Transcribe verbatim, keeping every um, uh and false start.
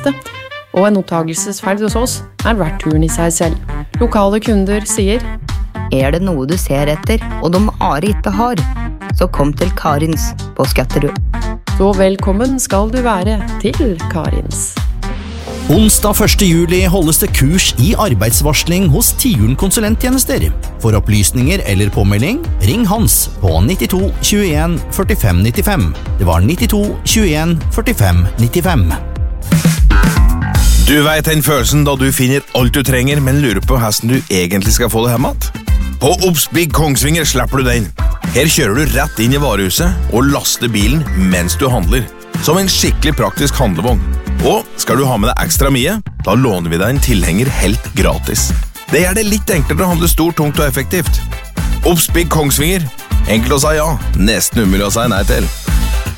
beste, og en opptagelsesferd hos oss er verdt turen i seg selv. Lokale kunder sier: Er det noe du ser etter, og de Are ikke har, så kom til Karins på Skatterud. Så velkommen skal du være til Karins. Onsdag første juli holdes det kurs i arbeidsvarsling hos Tiuren konsulenttjenester. For opplysninger eller påmelding, ring Hans på nittito tjueen førtifem nittifem. Det var nittito tjueen førtifem nittifem. Du vet den følelsen da du finner alt du trenger, men lurer på hvordan du egentlig skal få det hjemme. På Obsbygg Kongsvinger slipper du den. Her kjører du rett inn i varehuset og laster bilen mens du handler. Som en skikkelig praktisk handlevogn. Og skal du ha med deg ekstra mye, da låner vi deg en tilhenger helt gratis. Det gjør det litt enklere å handle stort, tungt og effektivt. Obsbygg Kongsvinger. Enkelt å si ja, nesten umulig å si nei til.